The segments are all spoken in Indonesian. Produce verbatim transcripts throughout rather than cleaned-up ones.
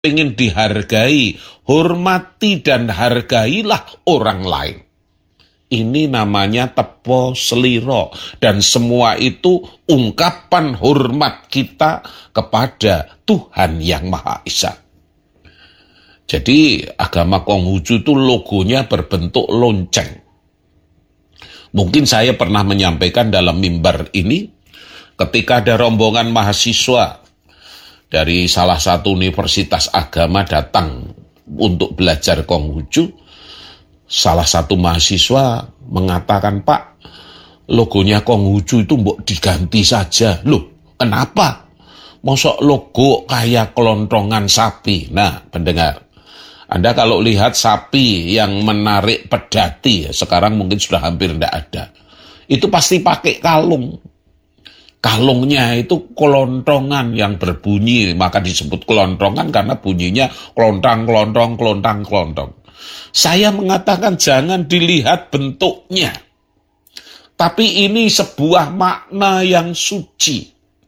ingin dihargai, hormati dan hargailah orang lain. Ini namanya tepo seliro, dan semua itu ungkapan hormat kita kepada Tuhan Yang Maha Esa. Jadi agama Konghucu itu logonya berbentuk lonceng. Mungkin saya pernah menyampaikan dalam mimbar ini, ketika ada rombongan mahasiswa dari salah satu universitas agama datang untuk belajar Konghucu, salah satu mahasiswa mengatakan, "Pak, logonya Konghucu itu mbok diganti saja." Loh, kenapa? Mosok logo kayak kelontongan sapi. Nah, pendengar, Anda kalau lihat sapi yang menarik pedati, ya, sekarang mungkin sudah hampir tidak ada, itu pasti pakai kalung. Kalungnya itu kelontongan yang berbunyi, maka disebut kelontongan karena bunyinya kelontang, kelontong, kelontang, kelontong. Saya mengatakan jangan dilihat bentuknya, tapi ini sebuah makna yang suci.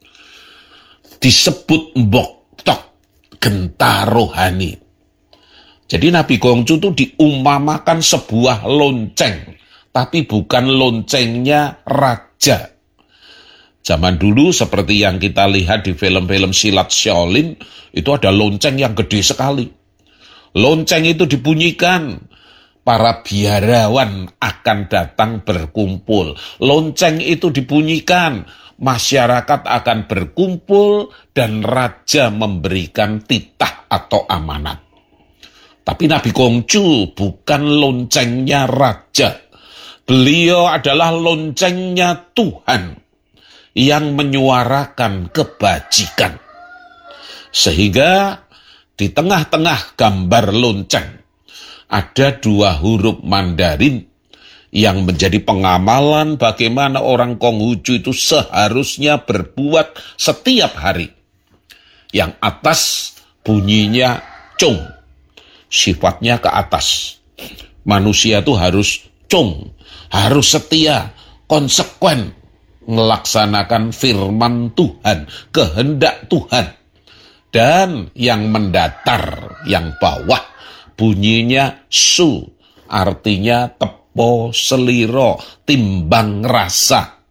Disebut mbok tok, genta rohani. Jadi Nabi Konghucu itu diumpamakan sebuah lonceng, tapi bukan loncengnya raja. Zaman dulu seperti yang kita lihat di film-film silat Shaolin, itu ada lonceng yang gede sekali. Lonceng itu dibunyikan, para biarawan akan datang berkumpul. Lonceng itu dibunyikan, masyarakat akan berkumpul dan raja memberikan titah atau amanat. Tapi Nabi Konghucu bukan loncengnya raja. Beliau adalah loncengnya Tuhan yang menyuarakan kebajikan. Sehingga di tengah-tengah gambar lonceng ada dua huruf Mandarin yang menjadi pengamalan bagaimana orang Konghucu itu seharusnya berbuat setiap hari. Yang atas bunyinya cung, sifatnya ke atas. Manusia itu harus cung, harus setia, konsekuen melaksanakan firman Tuhan, kehendak Tuhan. Dan yang mendatar, yang bawah, bunyinya su, artinya tepo seliro, timbang rasa.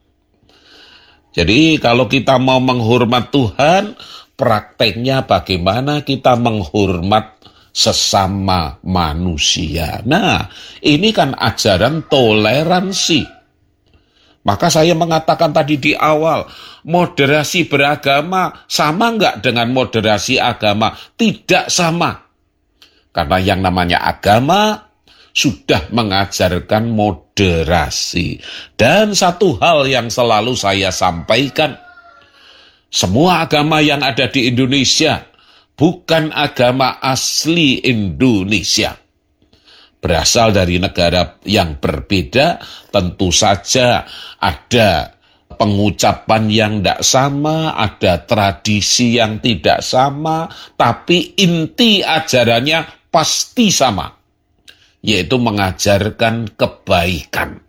Jadi kalau kita mau menghormat Tuhan, prakteknya bagaimana kita menghormat sesama manusia. Nah, ini kan ajaran toleransi. Maka saya mengatakan tadi di awal, moderasi beragama sama enggak dengan moderasi agama? Tidak sama. Karena yang namanya agama sudah mengajarkan moderasi. Dan satu hal yang selalu saya sampaikan, semua agama yang ada di Indonesia bukan agama asli Indonesia. Berasal dari negara yang berbeda, tentu saja ada pengucapan yang tidak sama, ada tradisi yang tidak sama, tapi inti ajarannya pasti sama, yaitu mengajarkan kebaikan.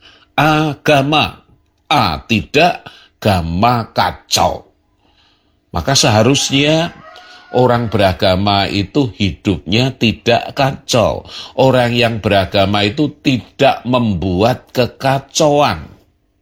Agama, A tidak, agama kacau. Maka seharusnya orang beragama itu hidupnya tidak kacau. Orang yang beragama itu tidak membuat kekacauan.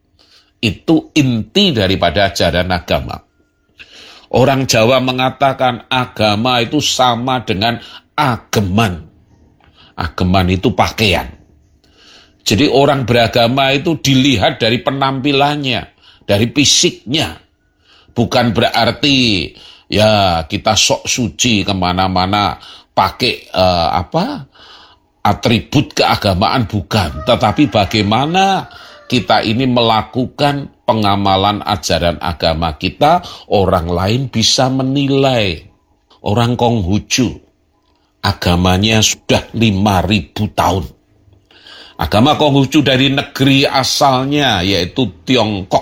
Itu inti daripada ajaran agama. Orang Jawa mengatakan agama itu sama dengan ageman. Ageman itu pakaian. Jadi orang beragama itu dilihat dari penampilannya, dari fisiknya. Bukan berarti ya kita sok suci kemana-mana pakai uh, apa atribut keagamaan, bukan. Tetapi bagaimana kita ini melakukan pengamalan ajaran agama kita, orang lain bisa menilai. Orang Konghucu agamanya sudah lima ribu tahun. Agama Konghucu dari negeri asalnya yaitu Tiongkok,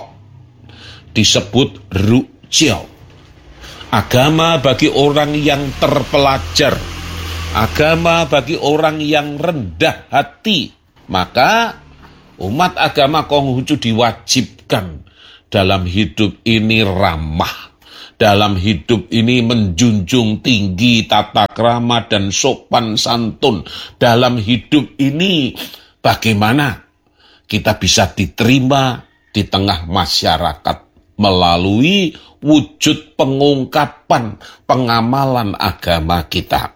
disebut Rujiao. Agama bagi orang yang terpelajar, agama bagi orang yang rendah hati. Maka umat agama Konghucu diwajibkan dalam hidup ini ramah, dalam hidup ini menjunjung tinggi tata krama dan sopan santun. Dalam hidup ini bagaimana kita bisa diterima di tengah masyarakat melalui wujud pengungkapan pengamalan agama kita.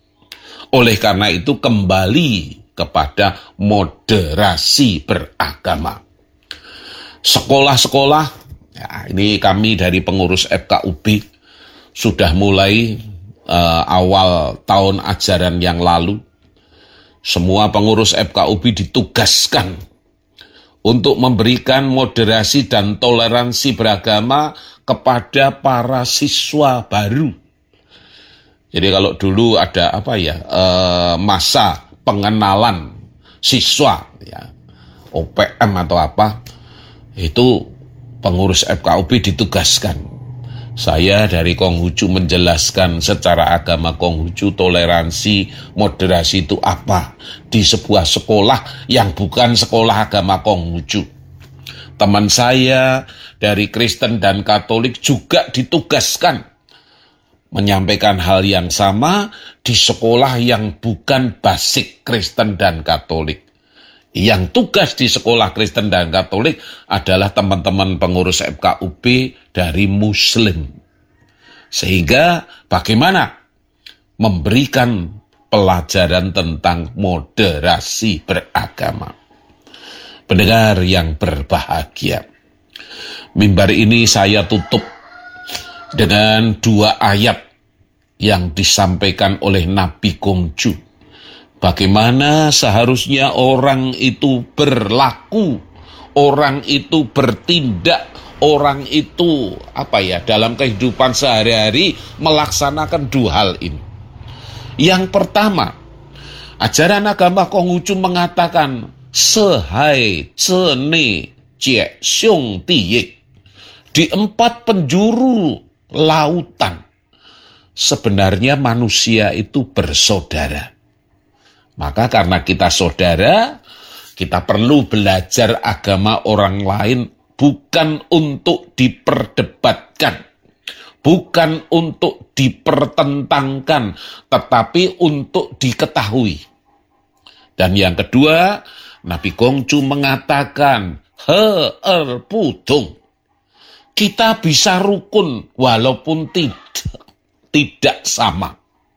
Oleh karena itu kembali kepada moderasi beragama. Sekolah-sekolah, ya, ini kami dari pengurus F K U B sudah mulai uh, awal tahun ajaran yang lalu. Semua pengurus F K U B ditugaskan untuk memberikan moderasi dan toleransi beragama kepada para siswa baru. Jadi kalau dulu ada apa ya uh, masa pengenalan siswa, ya, O P M atau apa, itu pengurus F K U B ditugaskan. Saya dari Konghucu menjelaskan secara agama Konghucu toleransi, moderasi itu apa di sebuah sekolah yang bukan sekolah agama Konghucu. Teman saya dari Kristen dan Katolik juga ditugaskan menyampaikan hal yang sama di sekolah yang bukan basic Kristen dan Katolik. Yang tugas di sekolah Kristen dan Katolik adalah teman-teman pengurus F K U B dari Muslim. Sehingga bagaimana memberikan pelajaran tentang moderasi beragama. Pendengar yang berbahagia, mimbar ini saya tutup dengan dua ayat yang disampaikan oleh Nabi Konghucu. Bagaimana seharusnya orang itu berlaku, orang itu bertindak, orang itu apa ya dalam kehidupan sehari-hari melaksanakan dua hal ini. Yang pertama, ajaran agama Konghucu mengatakan sehai cene cie xiong tiye, di empat penjuru lautan sebenarnya manusia itu bersaudara. Maka karena kita saudara, kita perlu belajar agama orang lain bukan untuk diperdebatkan, bukan untuk dipertentangkan, tetapi untuk diketahui. Dan yang kedua, Nabi Konghucu mengatakan, he er pudung, kita bisa rukun walaupun tidak, tidak sama.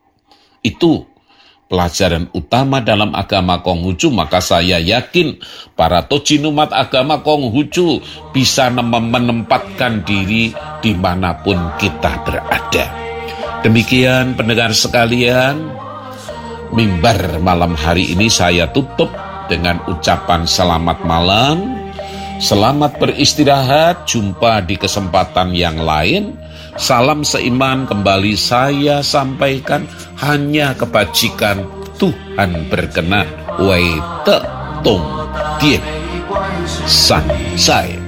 Itu pelajaran utama dalam agama Konghucu, maka saya yakin para tojinumat agama Konghucu bisa menempatkan diri dimanapun kita berada. Demikian pendengar sekalian, mimbar malam hari ini saya tutup dengan ucapan selamat malam, selamat beristirahat, jumpa di kesempatan yang lain. Salam seiman kembali saya sampaikan, hanya kebajikan Tuhan berkenan. Wei te tong tien san sai.